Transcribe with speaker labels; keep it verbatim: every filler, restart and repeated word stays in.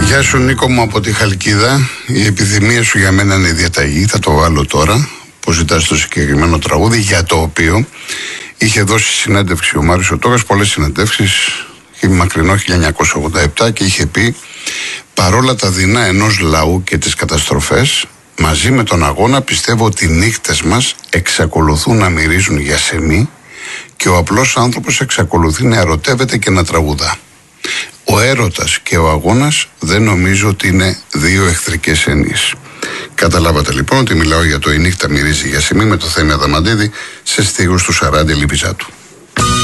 Speaker 1: Γεια σου Νίκο μου από τη Χαλκίδα. Η επιθυμία σου για μένα είναι διαταγή. Θα το βάλω τώρα που ζητάς το συγκεκριμένο τραγούδι, για το οποίο είχε δώσει συνέντευξη ο Μάριος ο Τόκας, πολλές συνέντευξεις, μακρινό χίλια εννιακόσια ογδόντα επτά, και είχε πει: παρόλα τα δεινά ενός λαού και τις καταστροφές, μαζί με τον αγώνα πιστεύω ότι οι νύχτες μας εξακολουθούν να μυρίζουν για σεμί και ο απλός άνθρωπος εξακολουθεί να ερωτεύεται και να τραγουδά. Ο έρωτας και ο αγώνας δεν νομίζω ότι είναι δύο εχθρικές έννοιες. Καταλάβατε λοιπόν ότι μιλάω για το «Η νύχτα μυρίζει για σεμί» με το Θέμη Αδαμαντίδη σε στίχους του Σαράντι Λιβιζάτου.